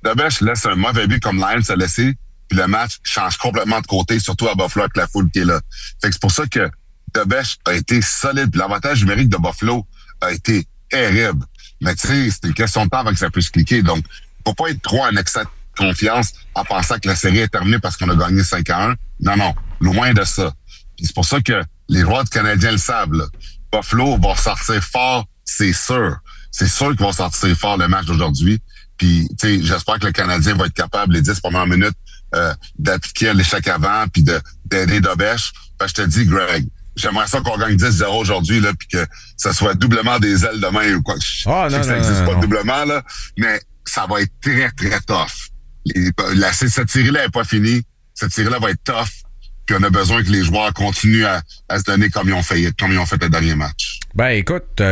Dobesch laisse un mauvais but comme Lions a laissé, puis le match change complètement de côté, surtout à Buffalo avec la foule qui est là. Fait que c'est pour ça que Dobesch a été solide. Puis l'avantage numérique de Buffalo a été terrible. Mais tu sais, c'est une question de temps avant que ça puisse cliquer. Donc, faut pas être trop en excès de confiance en pensant que la série est terminée parce qu'on a gagné 5-1. Non, loin de ça. Puis c'est pour ça que les joueurs Canadiens le savent, là. Buffalo va sortir fort, c'est sûr. C'est sûr qu'ils vont sortir fort le match d'aujourd'hui. Puis, tu sais, j'espère que le Canadien va être capable, les 10 premières minutes, d'appliquer l'échec avant puis d'aider Dobesch. Fait que je te dis, Greg, j'aimerais ça qu'on gagne 10-0 aujourd'hui, là, puis que ça soit doublement des ailes demain ou quoi. Je sais que ça n'existe pas doublement, là, mais ça va être très, très tough. Cette série-là n'est pas finie. Cette série-là va être tough. Puis on a besoin que les joueurs continuent à se donner comme ils ont fait le dernier match. Ben écoute,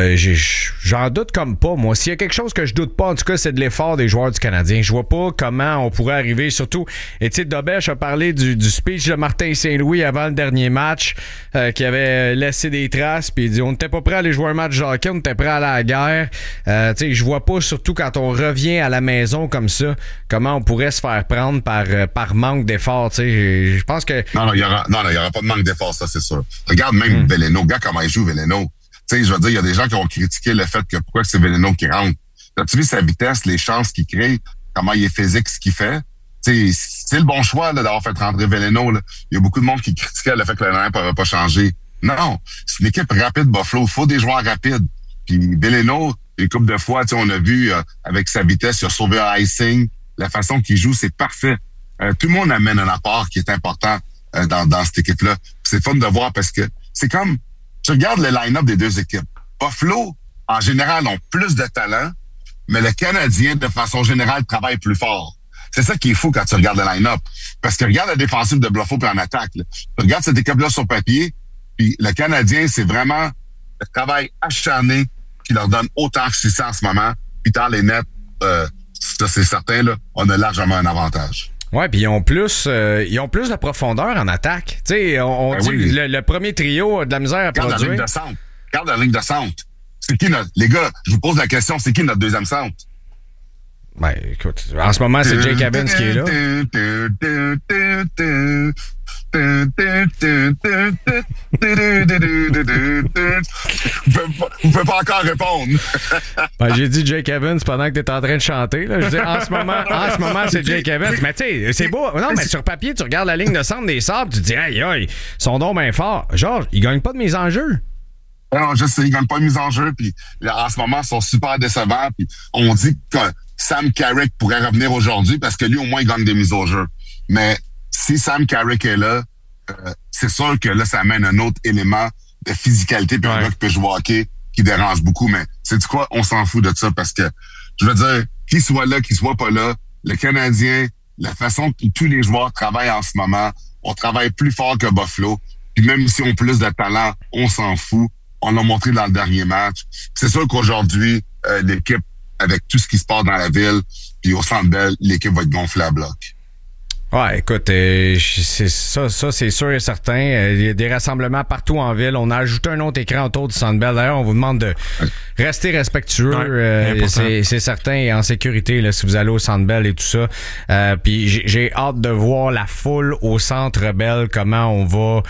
j'en doute comme pas. Moi, s'il y a quelque chose que je doute pas, en tout cas, c'est de l'effort des joueurs du Canadien. Je vois pas comment on pourrait arriver, surtout. Et tu sais, Dobesch a parlé du speech de Martin Saint-Louis avant le dernier match, qui avait laissé des traces, puis il dit on n'était pas prêt à aller jouer un match de hockey, on était prêt à aller à la guerre. Tu sais, je vois pas, surtout quand on revient à la maison comme ça, comment on pourrait se faire prendre par manque d'effort. Tu sais, je pense que non, il y aura pas de manque d'effort, ça c'est sûr. Regarde même Veleno, gars comment il joue Veleno. Tu sais, je veux dire, il y a des gens qui ont critiqué le fait que pourquoi c'est Veleno qui rentre. As-tu vu sa vitesse, les chances qu'il crée, comment il est physique, ce qu'il fait? Tu sais, c'est le bon choix là, d'avoir fait rentrer Veleno. Là. Il y a beaucoup de monde qui critiquait le fait que le lineup n'aurait pas changé. Non, c'est une équipe rapide Buffalo. Il faut des joueurs rapides. Puis Veleno, une couple de fois, tu sais, on a vu avec sa vitesse, il a sauvé un icing. La façon qu'il joue, c'est parfait. Tout le monde amène un apport qui est important dans cette équipe-là. C'est fun de voir parce que c'est comme tu regardes le line-up des deux équipes. Buffalo, en général, ont plus de talent, mais le Canadien, de façon générale, travaille plus fort. C'est ça qui est fou quand tu regardes le line-up. Parce que regarde la défensive de Buffalo puis en attaque. Là. Tu regardes cette équipe-là sur papier, puis le Canadien, c'est vraiment le travail acharné qui leur donne autant de succès en ce moment. Puis dans les nets, ça c'est certain, là, on a largement un avantage. Ouais, puis ils ont plus de profondeur en attaque. Tu sais, on dit oui. Le premier trio a de la misère à produire. Regarde la ligne de centre. C'est qui notre... Les gars, je vous pose la question, c'est qui notre deuxième centre? Ben, écoute, en ce moment, c'est Jake Evans qui est là. Vous pouvez pas encore répondre. Ben, j'ai dit Jake Evans pendant que t'es en train de chanter. Là. Je dis, en ce moment, c'est Jake Evans. Mais tu sais, c'est beau. Non, mais sur papier, tu regardes la ligne de centre des Sabres, tu te dis, aïe, ils sont donc bien forts. Georges, ils gagnent pas de mise en jeu. Non, je sais, ils gagnent pas de mise en jeu. Puis en ce moment, ils sont super décevants. Puis on dit que Sam Carrick pourrait revenir aujourd'hui parce que lui, au moins, il gagne des mises au jeu. Mais si Sam Carrick est là, c'est sûr que là, ça amène un autre élément de physicalité puis un gars qui peut jouer au hockey qui dérange beaucoup. Mais sais-tu quoi? On s'en fout de ça parce que, je veux dire, qu'il soit là, qu'il soit pas là, le Canadien, la façon que tous les joueurs travaillent en ce moment, on travaille plus fort que Buffalo. Puis même si on a plus de talent, on s'en fout. On l'a montré dans le dernier match. C'est sûr qu'aujourd'hui, l'équipe, avec tout ce qui se passe dans la ville, puis au Centre Bell, l'équipe va être gonflée à bloc. Ouais, écoute, c'est ça c'est sûr et certain. Il y a des rassemblements partout en ville. On a ajouté un autre écran autour du Centre Bell. D'ailleurs, on vous demande de rester respectueux. C'est certain et en sécurité là, si vous allez au Centre Bell et tout ça. Puis j'ai hâte de voir la foule au Centre Bell, comment on va,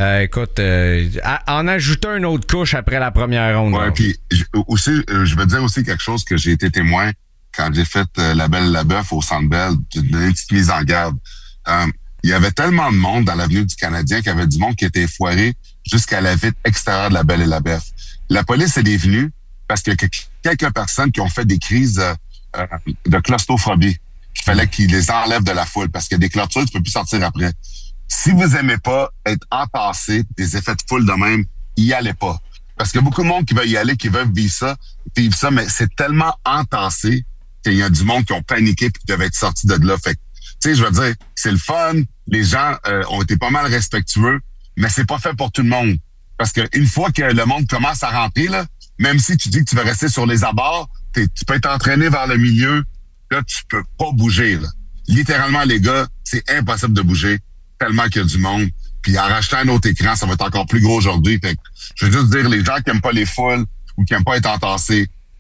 en ajouter une autre couche après la première ronde. Ouais, puis je veux dire aussi quelque chose que j'ai été témoin quand j'ai fait La Belle et la Bœuf au Centre Bell, une petite mise en garde. Il y avait tellement de monde dans l'avenue du Canadien qu'il y avait du monde qui était foiré jusqu'à la vitre extérieure de La Belle et la Bœuf. La police est venue parce qu'il y a quelques personnes qui ont fait des crises de claustrophobie. Il fallait qu'ils les enlèvent de la foule parce qu'il y a des clôtures, tu peux plus sortir après. Si vous aimez pas être entassé, des effets de foule de même, y allez pas. Parce qu'il y a beaucoup de monde qui veut y aller, qui veulent vivre ça, mais c'est tellement entassé qu'il y a du monde qui ont paniqué et qui devaient être sortis de là. Fait que, tu sais, je veux dire, c'est le fun. Les gens ont été pas mal respectueux, mais c'est pas fait pour tout le monde. Parce que une fois que le monde commence à rentrer, là, même si tu dis que tu veux rester sur les abords, tu peux être entraîné vers le milieu. Là, tu peux pas bouger. Là. Littéralement, les gars, c'est impossible de bouger tellement qu'il y a du monde. Puis en rachetant un autre écran, ça va être encore plus gros aujourd'hui. Fait que, je veux juste dire, les gens qui aiment pas les foules ou qui aiment pas être entassés,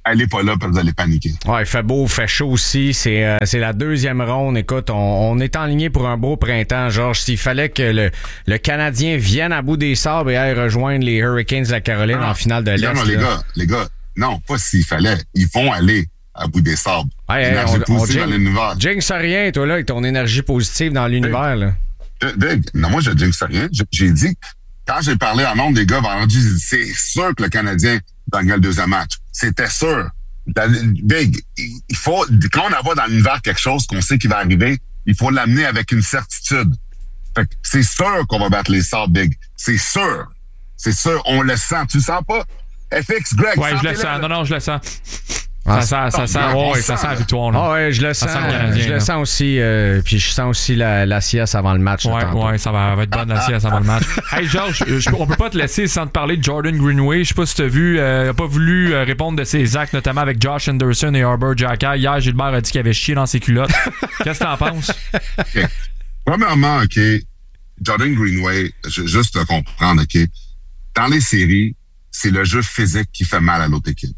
elle n'est pas là, puis vous allez paniquer. Ouais, il fait beau, il fait chaud aussi. C'est la deuxième ronde. Écoute, on est enligné pour un beau printemps, Georges. S'il fallait que le Canadien vienne à bout des sables et aille rejoindre les Hurricanes de la Caroline en finale de l'Est. Non, les gars, non, pas s'il fallait. Ils vont aller à bout des sables. Énergie positive dans l'univers. Jinx rien, toi, là, avec ton énergie positive dans l'univers, là. Non, moi, je jinx rien. J'ai dit, quand j'ai parlé en nombre des gars vendredi, j'ai dit, c'est sûr que le Canadien gagne le deuxième match. C'était sûr. Big, il faut, quand on envoie dans l'univers quelque chose qu'on sait qu'il va arriver, il faut l'amener avec une certitude. Fait que c'est sûr qu'on va battre les Sables, Big. C'est sûr. C'est sûr. On le sent. Tu le sens pas? FX, Greg. Ouais, je le sens. Non, je le sens. Ça sent la victoire. Ah ouais, je le sens. Je le sens aussi. Puis je sens aussi la sieste avant le match. Ouais, ça va être bonne la sieste avant le match. Hey Georges, on peut pas te laisser sans te parler de Jordan Greenway. Je sais pas si tu as vu, il a pas voulu répondre de ses actes, notamment avec Josh Anderson et Arbor Xhekaj. Hier, Gilbert a dit qu'il avait chié dans ses culottes. Qu'est-ce que t'en penses? Okay. Premièrement, OK, Jordan Greenway, juste te comprendre, OK, dans les séries, c'est le jeu physique qui fait mal à l'autre équipe.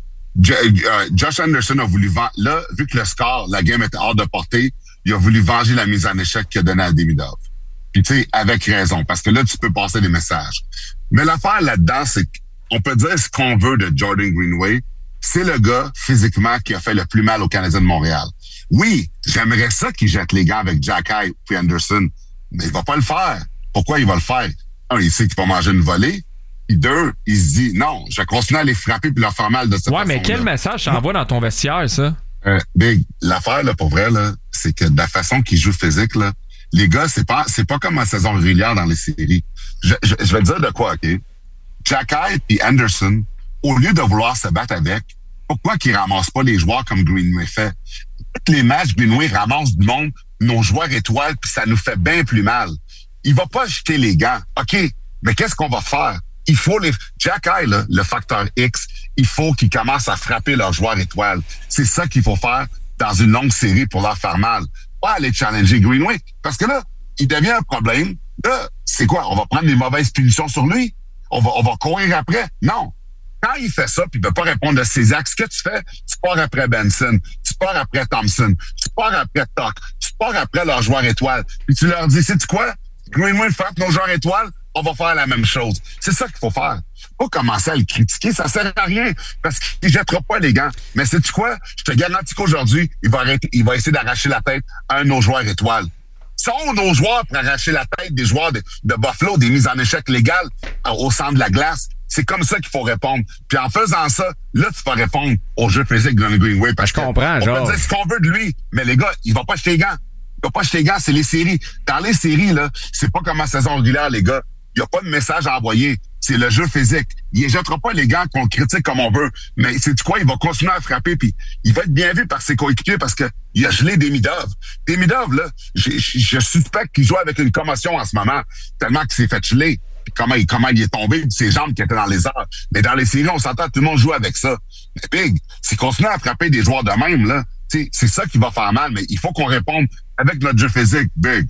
Josh Anderson a voulu là, vu que le score, la game était hors de portée, il a voulu venger la mise en échec qu'il a donnée à Demidov. Puis tu sais, avec raison, parce que là, tu peux passer des messages. Mais l'affaire là-dedans, c'est qu'on peut dire ce qu'on veut de Jordan Greenway. C'est le gars, physiquement, qui a fait le plus mal aux Canadiens de Montréal. Oui, j'aimerais ça qu'il jette les gars avec Xhekaj puis Anderson, mais il va pas le faire. Pourquoi il va le faire? Un, il sait qu'il va manger une volée. Puis deux, il se dit, non, je vais continuer à les frapper puis leur faire mal de cette façon-là. Ouais, mais quel message ça envoie dans ton vestiaire, ça? Big, l'affaire, là, pour vrai, là, c'est que de la façon qu'ils jouent physique, là, les gars, c'est pas comme en saison régulière dans les séries. Je vais te dire de quoi, OK? Xhekaj et Anderson, au lieu de vouloir se battre avec, pourquoi qu'ils ramassent pas les joueurs comme Greenway fait? Tous les matchs, Greenway ramasse du monde, nos joueurs étoiles, puis ça nous fait bien plus mal. Il va pas jeter les gants. OK, mais qu'est-ce qu'on va faire? Il faut Xhekaj, là, le facteur X, il faut qu'ils commencent à frapper leurs joueurs étoiles. C'est ça qu'il faut faire dans une longue série pour leur faire mal. Pas aller challenger Greenway. Parce que là, il devient un problème. Là, c'est quoi? On va prendre des mauvaises punitions sur lui? On va courir après? Non. Quand il fait ça, puis il ne peut pas répondre à ses actes, ce que tu fais, tu pars après Benson, tu pars après Thompson, tu pars après Tuck, tu pars après leurs joueurs étoiles. Puis tu leur dis, sais-tu quoi? Greenway frappe nos joueurs étoiles, on va faire la même chose. C'est ça qu'il faut faire. Pas commencer à le critiquer, ça sert à rien, parce qu'il jettera pas les gants. Mais sais-tu quoi? Je te garantis qu'aujourd'hui, il va essayer d'arracher la tête à un de nos joueurs étoiles. Sont nos joueurs pour arracher la tête des joueurs de Buffalo, des mises en échec légales au centre de la glace? C'est comme ça qu'il faut répondre. Puis en faisant ça, là, tu vas répondre au jeu physique de Greenway. Parce je comprends, on peut dire ce qu'on veut de lui, mais les gars, il va pas jeter les gants. Il va pas jeter les gants, c'est les séries. Dans les séries, là, c'est pas comme en saison régulière, les gars. Il n'y a pas de message à envoyer. C'est le jeu physique. Il ne jettera pas les gants qu'on critique comme on veut. Mais c'est quoi? Il va continuer à frapper, puis il va être bien vu par ses coéquipiers parce qu'il a gelé Demidov. Demidov, là, je suspecte qu'il joue avec une commotion en ce moment, tellement qu'il s'est fait geler. Puis comment il est tombé de ses jambes qui étaient dans les airs. Mais dans les séries, on s'entend, tout le monde joue avec ça. Mais Big, s'il continue à frapper des joueurs de même, là, c'est ça qui va faire mal. Mais il faut qu'on réponde avec notre jeu physique, Big.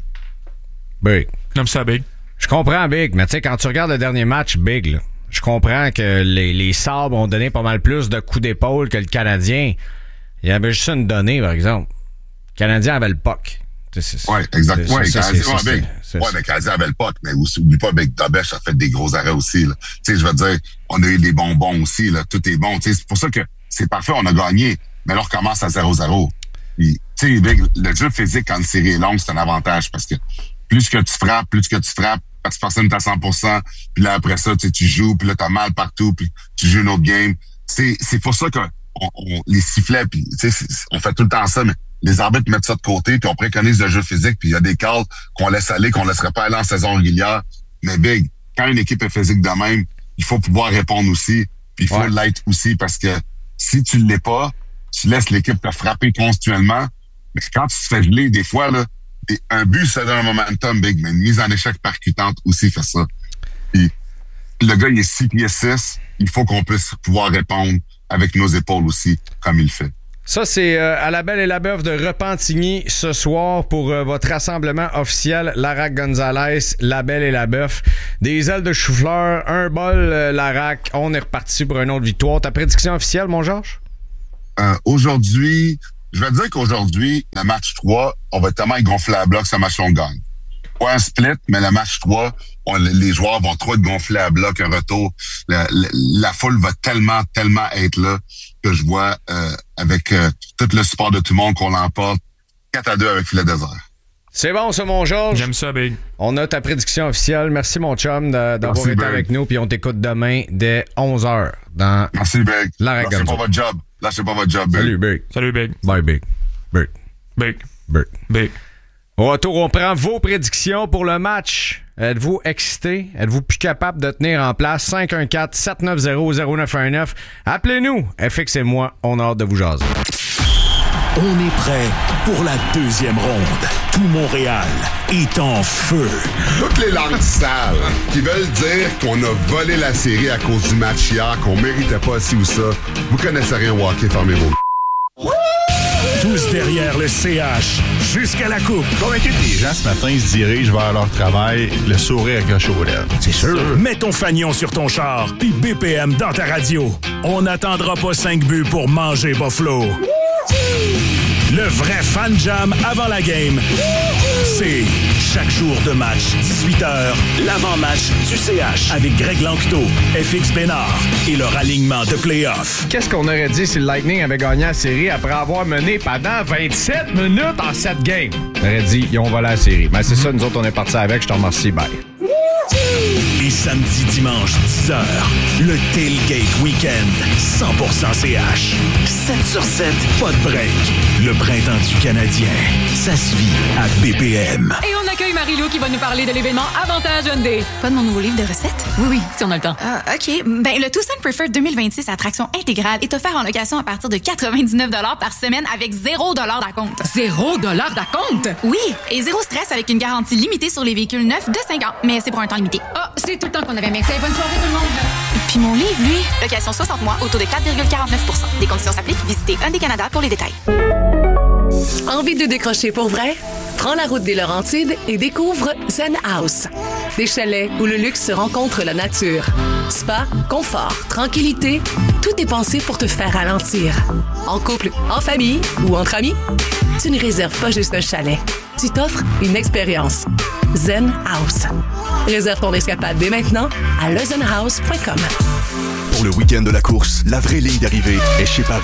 Big. Comme ça, Big. Je comprends, Big, mais tu sais, quand tu regardes le dernier match, Big, là, je comprends que les Sabres ont donné pas mal plus de coups d'épaule que le Canadien. Il y avait juste une donnée, par exemple. Le Canadien avait le puck. Oui, exactement. Ouais, le Canadien avait le puck, mais oublie pas, Big Dobesh a fait des gros arrêts aussi. Tu sais, je veux dire, on a eu des bonbons aussi, là, tout est bon. C'est pour ça que c'est parfait, on a gagné, mais là, on recommence à 0-0. Tu sais, Big, le jeu physique quand une série est longue, c'est un avantage parce que plus que tu frappes, parce que personne n'est à 100%, puis là, après ça, tu joues, puis là, t'as mal partout, puis tu joues une autre game. C'est pour ça que les sifflets, puis on fait tout le temps ça, mais les arbitres mettent ça de côté, puis on préconise le jeu physique, puis il y a des calls qu'on laisse aller, qu'on laisserait pas aller en saison régulière. Mais Big, quand une équipe est physique de même, il faut pouvoir répondre aussi, puis il faut l'être aussi, parce que si tu l'es pas, tu laisses l'équipe te frapper continuellement, mais quand tu te fais geler, des fois, là, un but, ça donne un momentum, Big, mais une mise en échec percutante aussi fait ça. Puis, le gars, il est 6 pieds 6. Il faut qu'on puisse pouvoir répondre avec nos épaules aussi, comme il fait. Ça, c'est à la Belle et la Bœuf de Repentigny ce soir pour votre rassemblement officiel. Larac Gonzalez, la Belle et la Bœuf. Des ailes de chou-fleur, un bol Larac. On est reparti pour une autre victoire. Ta prédiction officielle, mon Georges? Aujourd'hui, je vais te dire qu'aujourd'hui, le match 3, on va tellement être gonflé à bloc, ce match-là, on gagne. Pas un split, mais le match 3, les joueurs vont trop être gonflés à bloc, un retour. La foule va tellement être là que je vois avec tout le support de tout le monde qu'on l'emporte 4-2 avec Filet Désert. C'est bon, ça, mon Georges. J'aime ça, Big. On a ta prédiction officielle. Merci, mon chum, d'avoir été avec nous. Puis on t'écoute demain dès 11h dans Merci, Big. La Lâchez pas votre job. Lâchez pas votre job, Big. Salut, Big. Salut, Big. Bye, Big. Big. Big. Big. Big. Au retour, on prend vos prédictions pour le match. Êtes-vous excité? Êtes-vous plus capable de tenir en place? 514-790-0919. Appelez-nous. FX et moi, on a hâte de vous jaser. On est prêt pour la deuxième ronde. Tout Montréal est en feu. Toutes les langues sales qui veulent dire qu'on a volé la série à cause du match hier, qu'on méritait pas ci ou ça. Vous connaissez rien au hockey, fermez vos... Tous derrière le CH, jusqu'à la coupe. Convaincu que les gens, ce matin, ils se dirigent vers leur travail, le sourire accroché aux lèvres. C'est sûr. Mets ton fanion sur ton char, puis BPM dans ta radio. On n'attendra pas 5 buts pour manger Buffalo. Le vrai fan jam avant la game, c'est chaque jour de match, 18h, l'avant-match du CH avec Greg Lanctot, FX Bénard et leur alignement de play-off. Qu'est-ce qu'on aurait dit si le Lightning avait gagné la série après avoir mené pendant 27 minutes en 7 games? On aurait dit, ils ont volé la série. Mais c'est ça, nous autres, on est partis avec. Je te remercie. Bye. Et samedi, dimanche, 10h, le Tailgate Weekend, 100% CH. 7 sur 7, pas de break. Le printemps du Canadien, ça se vit à BPM. Et on accueille Marie-Lou qui va nous parler de l'événement Avantage Hyundai. Pas de mon nouveau livre de recettes? Oui, si on a le temps. OK. Ben, le Tucson Preferred 2026 attraction intégrale est offert en location à partir de 99$ par semaine avec $0 d'acompte. $0 d'acompte? Oui, et zéro stress avec une garantie limitée sur les véhicules neufs de 5 ans. Mais c'est pour un temps limité. Ah, c'est tout le temps qu'on avait. Merci. Bonne soirée tout le monde. Puis mon livre, lui, location 60 mois, autour de 4,49%. Des conditions s'appliquent. Visitez Hyundai Canada pour les détails. Envie de décrocher pour vrai? Prends la route des Laurentides et découvre Zen House. Des chalets où le luxe se rencontre la nature. Spa, confort, tranquillité, tout est pensé pour te faire ralentir. En couple, en famille ou entre amis, tu ne réserves pas juste un chalet. Tu t'offres une expérience. Zen House. Réserve ton escapade dès maintenant à lezenhouse.com. Pour le week-end de la course, la vraie ligne d'arrivée est chez Paris.